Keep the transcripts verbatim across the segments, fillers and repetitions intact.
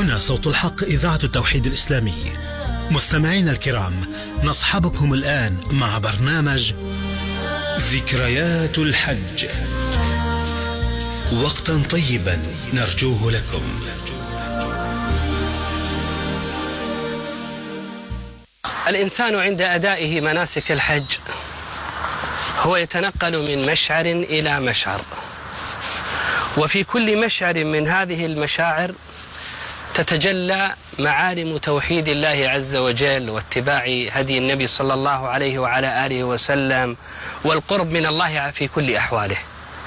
هنا صوت الحق إذاعة التوحيد الإسلامي. مستمعينا الكرام، نصحبكم الآن مع برنامج ذكريات الحج، وقتا طيبا نرجوه لكم. الإنسان عند أدائه مناسك الحج هو يتنقل من مشعر إلى مشعر، وفي كل مشعر من هذه المشاعر تتجلى معالم توحيد الله عز وجل واتباع هدي النبي صلى الله عليه وعلى آله وسلم والقرب من الله في كل أحواله.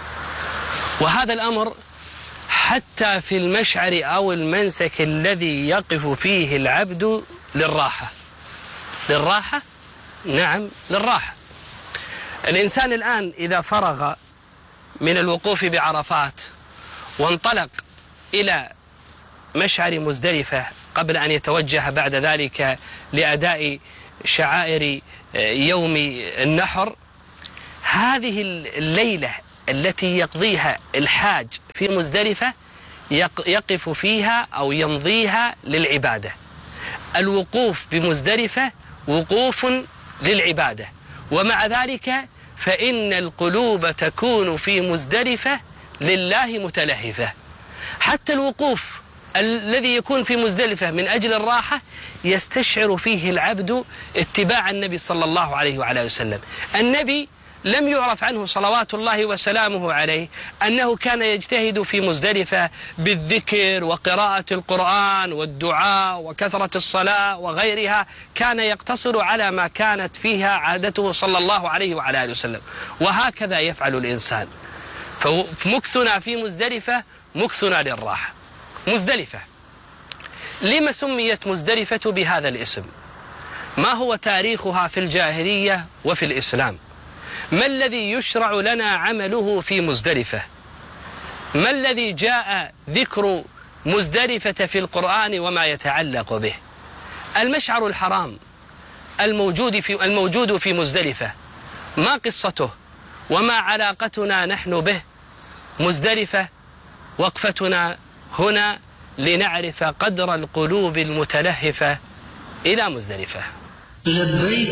وهذا الأمر حتى في المشعر أو المنسك الذي يقف فيه العبد للراحة. للراحة؟ نعم، للراحة. الإنسان الآن إذا فرغ من الوقوف بعرفات وانطلق إلى مشعر مزدلفة قبل أن يتوجه بعد ذلك لأداء شعائر يوم النحر، هذه الليلة التي يقضيها الحاج في مزدلفة يقف فيها أو يمضيها للعبادة. الوقوف بمزدلفة وقوف للعبادة، ومع ذلك فإن القلوب تكون في مزدلفة لله متلهفة. حتى الوقوف الذي يكون في مزدلفة من أجل الراحة يستشعر فيه العبد اتباع النبي صلى الله عليه وعلى وسلم. النبي لم يعرف عنه صلوات الله وسلامه عليه أنه كان يجتهد في مزدلفة بالذكر وقراءة القرآن والدعاء وكثرة الصلاة وغيرها، كان يقتصر على ما كانت فيها عادته صلى الله عليه وعلى آله وسلم. وهكذا يفعل الإنسان، فمكثنا في مزدلفة مكثنا للراحة. مزدلفة لما سميت مزدلفة بهذا الاسم؟ ما هو تاريخها في الجاهلية وفي الإسلام؟ ما الذي يشرع لنا عمله في مزدلفة؟ ما الذي جاء ذكر مزدلفة في القرآن وما يتعلق به؟ المشعر الحرام الموجود في الموجود في مزدلفة، ما قصته وما علاقتنا نحن به؟ مزدلفة وقفتنا هنا لنعرف قدر القلوب المتلهفة إلى مزدلفة. لبيك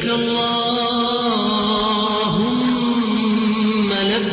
اللهم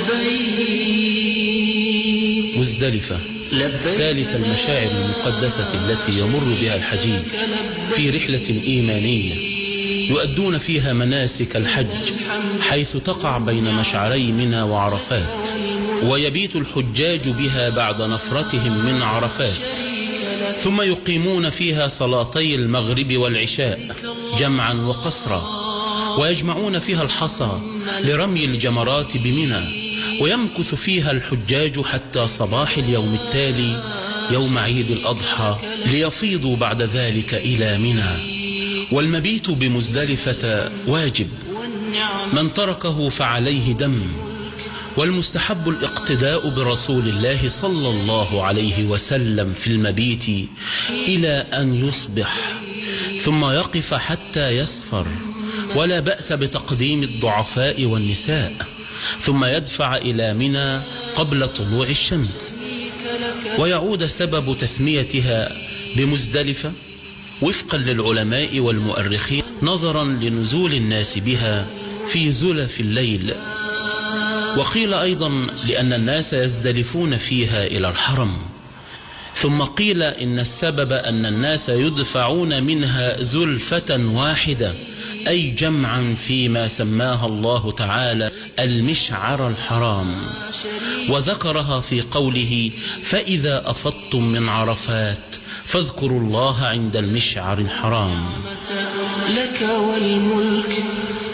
لبيك. مزدلفة ثالث المشاعر المقدسة التي يمر بها الحجيج في رحلة إيمانية يؤدون فيها مناسك الحج، حيث تقع بين مشعري منى وعرفات، ويبيت الحجاج بها بعد نفرتهم من عرفات، ثم يقيمون فيها صلاتي المغرب والعشاء جمعا وقصرا، ويجمعون فيها الحصى لرمي الجمرات بمنى، ويمكث فيها الحجاج حتى صباح اليوم التالي يوم عيد الأضحى ليفيضوا بعد ذلك إلى منى. والمبيت بمزدلفة واجب، من تركه فعليه دم، والمستحب الاقتداء برسول الله صلى الله عليه وسلم في المبيت إلى أن يصبح، ثم يقف حتى يسفر، ولا بأس بتقديم الضعفاء والنساء، ثم يدفع إلى منى قبل طلوع الشمس. ويعود سبب تسميتها بمزدلفة وفقا للعلماء والمؤرخين نظرا لنزول الناس بها في زلف الليل، وقيل أيضا لأن الناس يزدلفون فيها إلى الحرم، ثم قيل إن السبب أن الناس يدفعون منها زلفة واحدة، أي جمعا فيما سماها الله تعالى المشعر الحرام، وذكرها في قوله فإذا أفضتم من عرفات فاذكروا الله عند المشعر الحرام. لك والملك.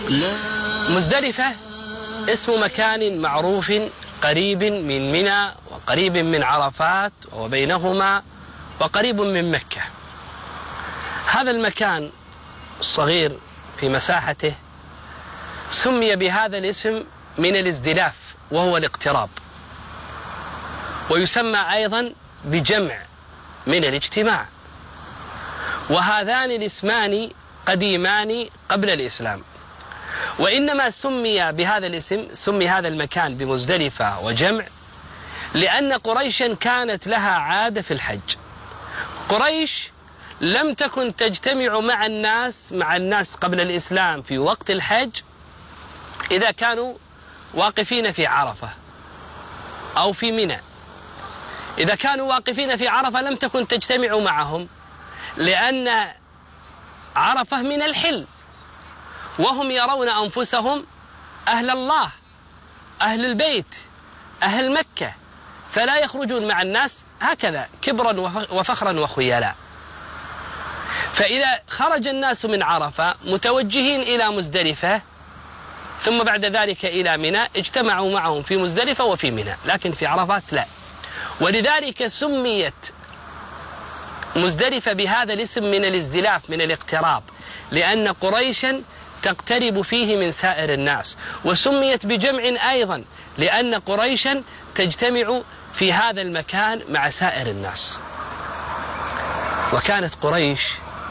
مزدلفة اسم مكان معروف قريب من منى وقريب من عرفات وبينهما وقريب من مكة. هذا المكان الصغير في مساحته سمي بهذا الاسم من الازدلاف وهو الاقتراب، ويسمى أيضا بجمع من الاجتماع، وهذان الاسمان قديمان قبل الإسلام. وإنما سمي بهذا الاسم، سمي هذا المكان بمزدلفة وجمع لأن قريشا كانت لها عادة في الحج، قريش لم تكن تجتمع مع الناس مع الناس قبل الإسلام في وقت الحج إذا كانوا واقفين في عرفة أو في منى. إذا كانوا واقفين في عرفة لم تكن تجتمع معهم، لأن عرفة من الحل، وهم يرون أنفسهم أهل الله، أهل البيت، أهل مكة، فلا يخرجون مع الناس هكذا كبرا وفخرا وخيلاء. فإذا خرج الناس من عرفة متوجهين إلى مزدلفة ثم بعد ذلك إلى منى، اجتمعوا معهم في مزدلفة وفي منى، لكن في عرفات لا. ولذلك سميت مزدلفة بهذا الاسم من الازدلاف، من الاقتراب، لأن قريشا تقترب فيه من سائر الناس. وسميت بجمع أيضا لأن قريشا تجتمع في هذا المكان مع سائر الناس. وكانت قريش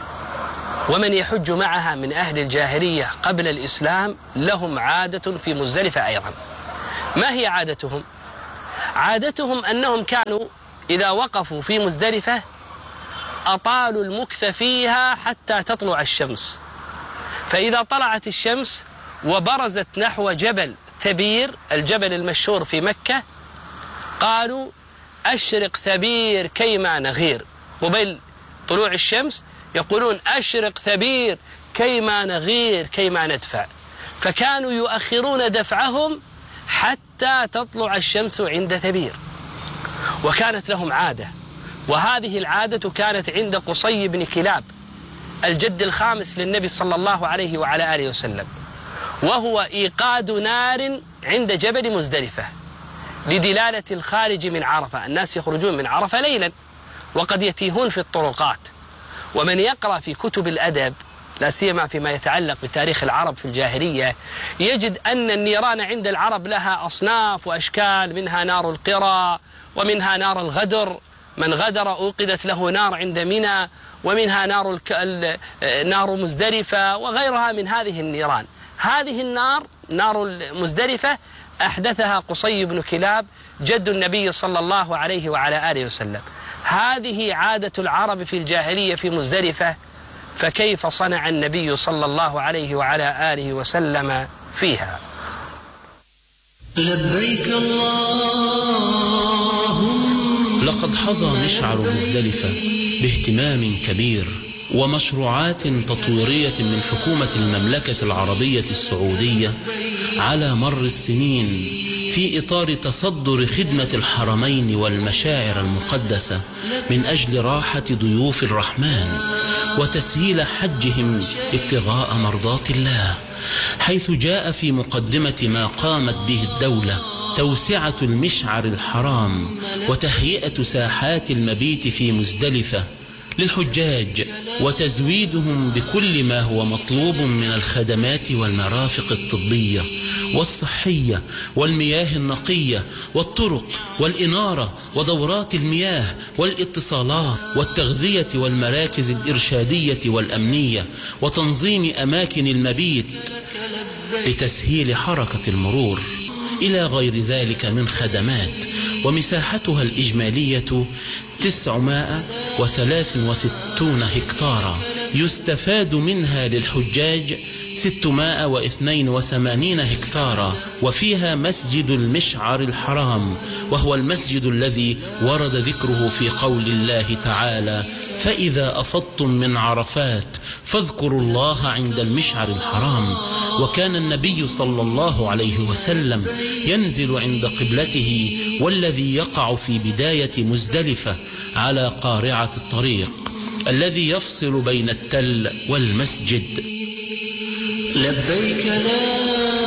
ومن يحج معها من أهل الجاهلية قبل الإسلام لهم عادة في مزدلفة أيضا. ما هي عادتهم؟ عادتهم أنهم كانوا إذا وقفوا في مزدلفة أطالوا المكث فيها حتى تطلع الشمس، فإذا طلعت الشمس وبرزت نحو جبل ثبير، الجبل المشهور في مكة، قالوا أشرق ثبير كيما نغير. قبيل طلوع الشمس يقولون أشرق ثبير كيما نغير كيما ندفع، فكانوا يؤخرون دفعهم حتى تطلع الشمس عند ثبير. وكانت لهم عادة، وهذه العادة كانت عند قصي بن كلاب الجد الخامس للنبي صلى الله عليه وعلى آله وسلم، وهو إيقاد نار عند جبل مزدلفة لدلالة الخارج من عرفة. الناس يخرجون من عرفة ليلا وقد يتيهون في الطرقات. ومن يقرأ في كتب الأدب لا سيما فيما يتعلق بتاريخ العرب في الجاهلية يجد أن النيران عند العرب لها أصناف وأشكال، منها نار القرى، ومنها نار الغدر، من غدر أوقدت له نار عند منى، ومنها نار الك... نار مزدلفة، وغيرها من هذه النيران. هذه النار نار مزدلفة أحدثها قصي بن كلاب جد النبي صلى الله عليه وعلى آله وسلم. هذه عادة العرب في الجاهلية في مزدلفة، فكيف صنع النبي صلى الله عليه وعلى آله وسلم فيها؟ لبيك اللهم. لقد حظى مشعر مزدلفة باهتمام كبير ومشروعات تطويرية من حكومة المملكة العربية السعودية على مر السنين في إطار تصدر خدمة الحرمين والمشاعر المقدسة من أجل راحة ضيوف الرحمن وتسهيل حجهم ابتغاء مرضات الله، حيث جاء في مقدمة ما قامت به الدولة توسعة المشعر الحرام وتهيئة ساحات المبيت في مزدلفة للحجاج وتزويدهم بكل ما هو مطلوب من الخدمات والمرافق الطبية والصحية والمياه النقية والطرق والإنارة ودورات المياه والاتصالات والتغذية والمراكز الإرشادية والأمنية وتنظيم أماكن المبيت لتسهيل حركة المرور إلى غير ذلك من خدمات. ومساحتها الإجمالية تسعمائة وثلاثة وستون هكتارا، يستفاد منها للحجاج ستمائة واثنين وثمانين هكتارا، وفيها مسجد المشعر الحرام، وهو المسجد الذي ورد ذكره في قول الله تعالى: فإذا أفضتم من عرفات فاذكروا الله عند المشعر الحرام. وكان النبي صلى الله عليه وسلم ينزل عند قبلته والذي يقع في بداية مزدلفة على قارعة الطريق الذي يفصل بين التل والمسجد. لبيك لا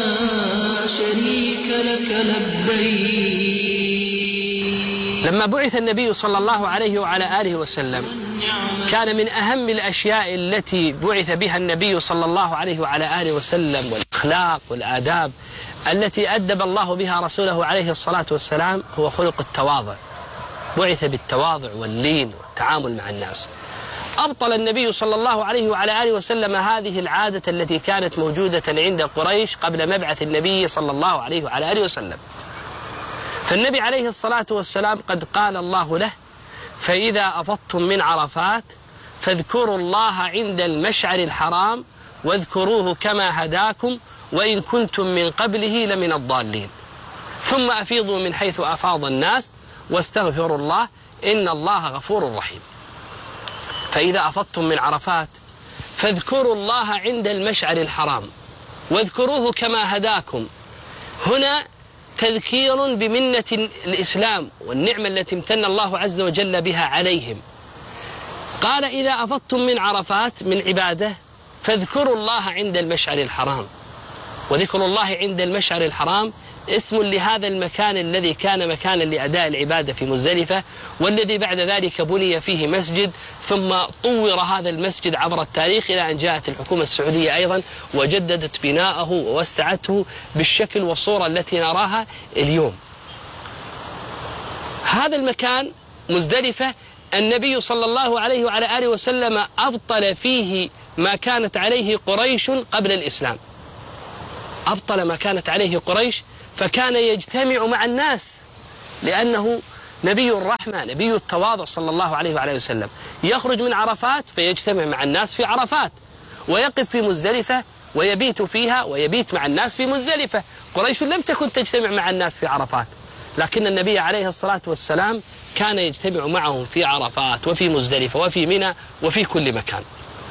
شريك لك لبيك. لما بعث النبي صلى الله عليه وعلى آله وسلم كان من أهم الأشياء التي بعث بها النبي صلى الله عليه وعلى آله وسلم والأخلاق والآداب التي أدب الله بها رسوله عليه الصلاة والسلام هو خلق التواضع. بعث بالتواضع واللين والتعامل مع الناس. أبطل النبي صلى الله عليه وعلى آله وسلم هذه العادة التي كانت موجودة عند قريش قبل مبعث النبي صلى الله عليه وعلى آله وسلم. فالنبي عليه الصلاة والسلام قد قال الله له: فإذا أفضتم من عرفات فاذكروا الله عند المشعر الحرام واذكروه كما هداكم وإن كنتم من قبله لمن الضالين ثم أفيضوا من حيث أفاض الناس واستغفروا الله إن الله غفور رحيم. فإذا أفضتم من عرفات فاذكروا الله عند المشعر الحرام واذكروه كما هداكم. هنا تذكير بمنة الإسلام والنعمة التي امتن الله عز وجل بها عليهم. قال إذا أفضتم من عرفات من عبادة فاذكروا الله عند المشعر الحرام. وذكر الله عند المشعر الحرام اسم لهذا المكان الذي كان مكانا لأداء العبادة في مزدلفة، والذي بعد ذلك بني فيه مسجد، ثم طور هذا المسجد عبر التاريخ إلى أن جاءت الحكومة السعودية أيضا وجددت بناءه ووسعته بالشكل والصورة التي نراها اليوم. هذا المكان مزدلفة النبي صلى الله عليه وعلى آله وسلم أبطل فيه ما كانت عليه قريش قبل الإسلام، أبطل ما كانت عليه قريش، فكان يجتمع مع الناس لأنه نبي الرحمة نبي التواضع صلى الله عليه وعلى وسلم، يخرج من عرفات فيجتمع مع الناس في عرفات، ويقف في مزدلفة ويبيت فيها ويبيت مع الناس في مزدلفة. قريش لم تكن تجتمع مع الناس في عرفات، لكن النبي عليه الصلاة والسلام كان يجتمع معهم في عرفات وفي مزدلفة وفي منى وفي كل مكان.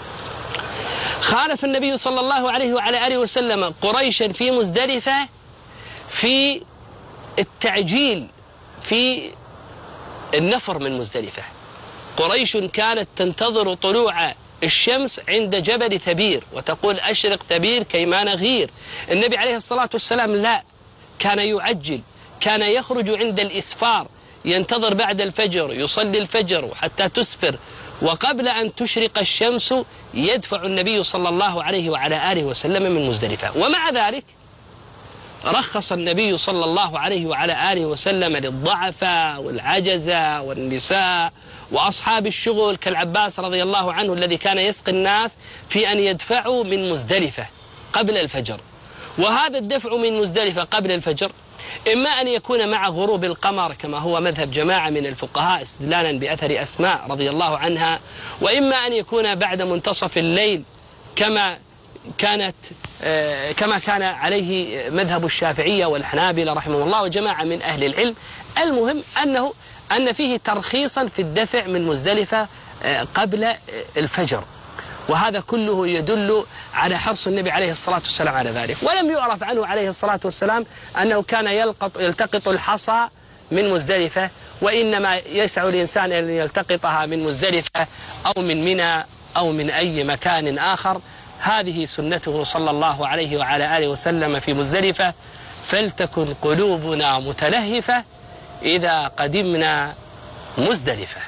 خالف النبي صلى الله عليه وعلى آله وسلم قريشا في مزدلفة في التعجيل في النفر من مزدلفة. قريش كانت تنتظر طلوع الشمس عند جبل ثبير وتقول أشرق ثبير كيما نغير. النبي عليه الصلاة والسلام لا، كان يعجل، كان يخرج عند الإسفار، ينتظر بعد الفجر، يصلي الفجر حتى تسفر، وقبل أن تشرق الشمس يدفع النبي صلى الله عليه وعلى آله وسلم من مزدلفة. ومع ذلك رخص النبي صلى الله عليه وعلى آله وسلم للضعفاء والعجزة والنساء وأصحاب الشغل كالعباس رضي الله عنه الذي كان يسقي الناس في أن يدفعوا من مزدلفة قبل الفجر. وهذا الدفع من مزدلفة قبل الفجر إما أن يكون مع غروب القمر كما هو مذهب جماعة من الفقهاء استدلالا بأثر أسماء رضي الله عنها، وإما أن يكون بعد منتصف الليل كما كانت كما كان عليه مذهب الشافعية والحنابلة رحمه الله وجماعة من أهل العلم. المهم أنه أن فيه ترخيصا في الدفع من مزدلفة قبل الفجر، وهذا كله يدل على حرص النبي عليه الصلاة والسلام على ذلك. ولم يعرف عنه عليه الصلاة والسلام أنه كان يلقط يلتقط الحصى من مزدلفة، وإنما يسع الإنسان أن يلتقطها من مزدلفة أو من منى أو من أي مكان آخر. هذه سنته صلى الله عليه وعلى آله وسلم في مزدلفة. فلتكن قلوبنا متلهفة إذا قدمنا مزدلفة.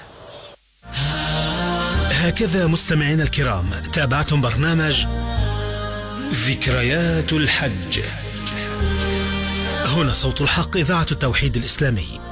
هكذا مستمعينا الكرام تابعتم برنامج ذكريات الحج. هنا صوت الحق إذاعة التوحيد الإسلامي.